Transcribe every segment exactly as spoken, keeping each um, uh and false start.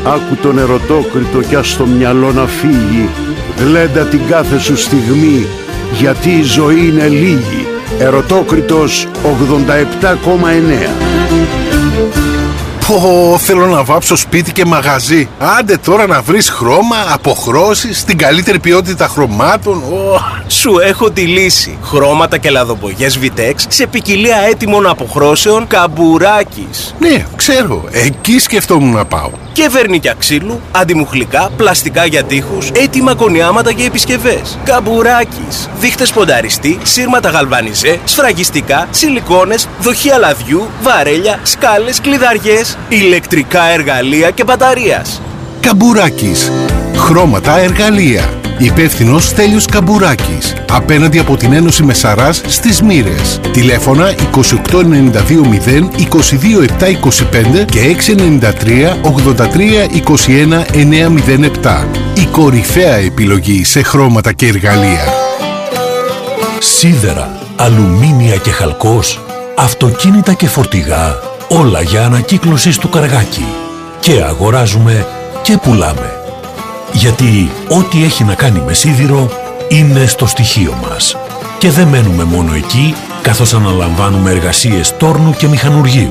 Άκου τον ερωτόκριτο κι ας το μυαλό να φύγει. Γλέντα την κάθε σου στιγμή, γιατί η ζωή είναι λίγη. Ερωτόκριτος ογδόντα επτά κόμμα εννέα. Πω, θέλω να βάψω σπίτι και μαγαζί. Άντε τώρα να βρεις χρώμα, αποχρώσεις, την καλύτερη ποιότητα χρωμάτων. Oh. Σου έχω τη λύση. Χρώματα και λαδομπογιές Vitex σε ποικιλία έτοιμων αποχρώσεων Καμπουράκης. Ναι, ξέρω. Εκεί σκεφτόμουν να πάω. Και βερνίκια ξύλου, αντιμουχλικά, πλαστικά για τοίχους, έτοιμα κονιάματα και επισκευές. Καμπουράκης. Δείχτες πονταριστή, σύρματα γαλβανιζέ, σφραγιστικά, σιλικόνες, δοχεία λαδιού, βαρέλια, σκάλες, κλειδαριές, ηλεκτρικά εργαλεία και μπαταρίας. Καμπουράκης. Χρώματα, εργαλεία. Υπεύθυνος Στέλιος Καμπουράκης. Απέναντι από την Ένωση Μεσαράς στις Μοίρες. Τηλέφωνα είκοσι οκτώ ενενήντα δύο μηδέν είκοσι δύο επτά είκοσι πέντε και έξι εννιά τρία ογδόντα τρία είκοσι ένα εννιά μηδέν επτά. Η κορυφαία επιλογή σε χρώματα και εργαλεία. Σίδερα, αλουμίνια και χαλκός, αυτοκίνητα και φορτηγά, όλα για ανακύκλωση του Καργάκη. Και αγοράζουμε και πουλάμε. Γιατί ό,τι έχει να κάνει με σίδηρο είναι στο στοιχείο μας. Και δεν μένουμε μόνο εκεί, καθώς αναλαμβάνουμε εργασίες τόρνου και μηχανουργείου.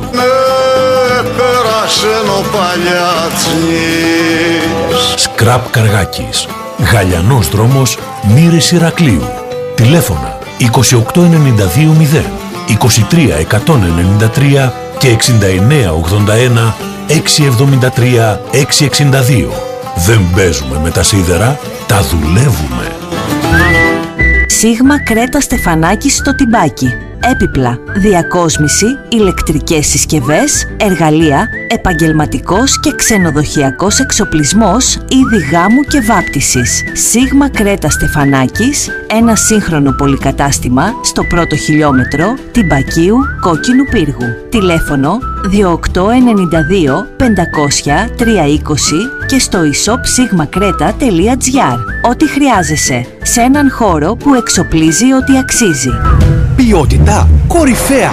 Σκραπ Καργάκης. Γαλιανός δρόμος, Μοίρες Ηρακλείου. Τηλέφωνα είκοσι οκτώ ενενήντα δύο μηδέν είκοσι τρία εκατόν ενενήντα τρία και εξήντα εννέα ογδόντα ένα έξι εβδομήντα τρία έξι εξήντα δύο. Δεν παίζουμε με τα σίδερα, τα δουλεύουμε. Σίγμα Κρέτα Στεφανάκης στο Τιμπάκι. Έπιπλα, διακόσμηση, ηλεκτρικές συσκευές, εργαλεία, επαγγελματικός και ξενοδοχειακός εξοπλισμός, είδη γάμου και βάπτισης. Σίγμα Κρέτα Στεφανάκης, ένα σύγχρονο πολυκατάστημα στο πρώτο χιλιόμετρο Τιμπακίου Κόκκινου Πύργου. Τηλέφωνο δύο οκτώ ενενήντα δύο πεντακόσια τριακόσια είκοσι και στο e-shop σίγμα κρέτα τελεία τζι άρ. Ό,τι χρειάζεσαι σε έναν χώρο που εξοπλίζει ό,τι αξίζει. Ποιότητα κορυφαία.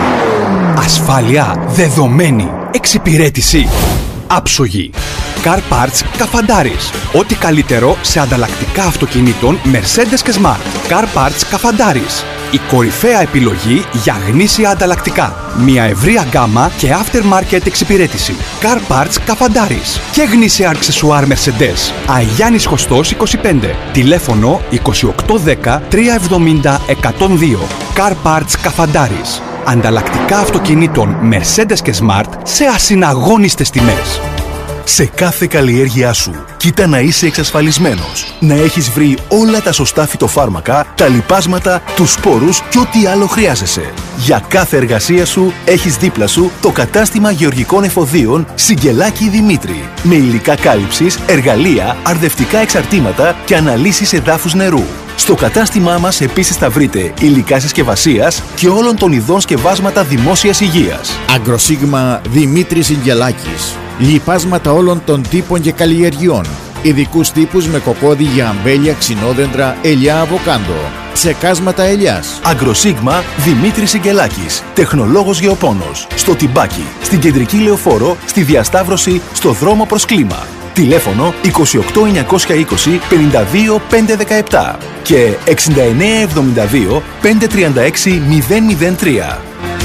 Ασφάλεια δεδομένη. Εξυπηρέτηση άψογη. Car Parts Καφαντάρης. Ό,τι καλύτερο σε ανταλλακτικά αυτοκινήτων Mercedes και Smart. Car Parts Καφαντάρης. Η κορυφαία επιλογή για γνήσια ανταλλακτικά. Μια ευρεία γκάμα και aftermarket εξυπηρέτηση. Car Parts Καφαντάρης. Και γνήσια αξεσουάρ Mercedes. Αγιάννης Χωστός είκοσι πέντε. Τηλέφωνο είκοσι οκτώ δέκα τριακόσια εβδομήντα εκατόν δύο. Car Parts Καφαντάρης. Ανταλλακτικά αυτοκινήτων Mercedes και Smart σε ασυναγώνιστες τιμές. Σε κάθε καλλιέργειά σου, κοίτα να είσαι εξασφαλισμένος. Να έχεις βρει όλα τα σωστά φυτοφάρμακα, τα λιπάσματα, τους σπόρους και ό,τι άλλο χρειάζεσαι. Για κάθε εργασία σου, έχεις δίπλα σου το κατάστημα γεωργικών εφοδίων Σιγκελάκη Δημήτρη. Με υλικά κάλυψης, εργαλεία, αρδευτικά εξαρτήματα και αναλύσεις εδάφους νερού. Στο κατάστημά μας επίσης θα βρείτε υλικά συσκευασίας και όλων των ειδών σκευάσματα δημόσιας υγείας. Αγκροσίγμα Δημήτρης Σιγκελάκης. Λιπάσματα όλων των τύπων και καλλιεργειών. Ειδικούς τύπους με κοκόδι για αμπέλια, ξινόδεντρα, ελιά, αβοκάντο. Ψεκάσματα ελιάς. Αγκροσίγμα Δημήτρης Σιγκελάκης. Τεχνολόγος γεωπόνος. Στο Τιμπάκι, στην Κεντρική Λεωφόρο, στη Διασταύρωση, στο δρόμο προς Κλίμα. Τηλέφωνο είκοσι οκτώ εννιακόσια είκοσι πενήντα δύο πεντακόσια δεκαεπτά και εξήντα εννέα εβδομήντα δύο πεντακόσια τριάντα έξι μηδέν μηδέν τρία.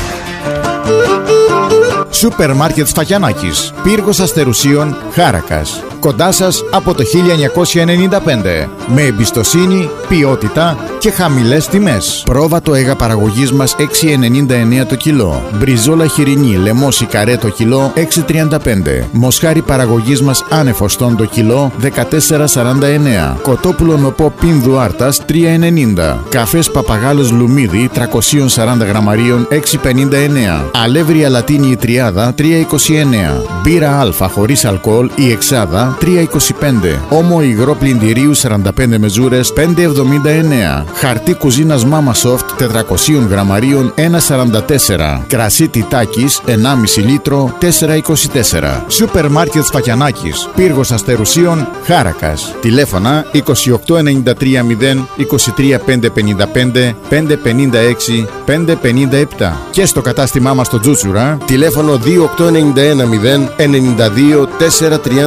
Σούπερ Μάρκετ Σφακιανάκης. Πύργος Αστερουσίων, Χάρακας. Κοντά σας από το χίλια εννιακόσια ενενήντα πέντε. Με εμπιστοσύνη, ποιότητα και χαμηλές τιμές. Πρόβατο αίγα παραγωγής μας έξι ενενήντα εννέα το κιλό. Μπριζόλα χοιρινή, λεμόσι καρέ το κιλό έξι τριάντα πέντε. Μοσχάρι παραγωγής μας άνεφοστόν το κιλό δεκατέσσερα σαράντα εννέα. Κοτόπουλο νοπό πίνδου άρτας τρία ενενήντα. Καφές Παπαγάλος Λουμίδι τριακόσια σαράντα γραμμαρίων έξι πενήντα εννέα. Αλεύρι Αλατίνη η Τριάδα τρία είκοσι εννέα. Μπύρα Α χωρίς αλκοόλ η Εξάδα τρία είκοσι πέντε. Όμο υγρό πλυντηρίου σαράντα πέντε μεζούρες πέντε εβδομήντα εννέα. Χαρτί κουζίνας Mama Soft τετρακόσια γραμμαρίων ένα σαράντα τέσσερα. Κρασί Τιτάκης ενάμιση λίτρο τέσσερα είκοσι τέσσερα. Σούπερ Μάρκετ Σφακιανάκης. Πύργος Αστερουσίων, Χάρακας. Τηλέφωνα είκοσι οκτώ ενενήντα τρία μηδέν είκοσι τρία πεντακόσια πενήντα πέντε πεντακόσια πενήντα έξι πεντακόσια πενήντα επτά. Και στο κατάστημά μας στο Τζούτσουρα τηλέφωνο δύο οκτώ ενενήντα ένα μηδέν ενενήντα δύο τέσσερα τριάντα